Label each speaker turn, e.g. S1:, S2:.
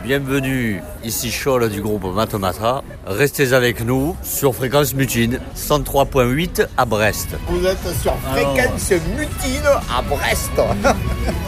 S1: bienvenue ici Scholl du groupe Matomatra. Restez avec nous sur Fréquence Mutine, 103.8 à Brest.
S2: Vous êtes sur Fréquence Mutine à Brest.